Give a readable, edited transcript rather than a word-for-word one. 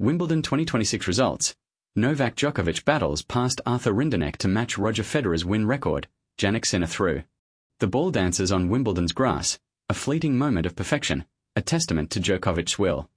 Wimbledon 2026 results. Novak Djokovic battles past Arthur Rinderknech to match Roger Federer's win record. Jannik Sinner through. The ball dances on Wimbledon's grass, a fleeting moment of perfection, a testament to Djokovic's will.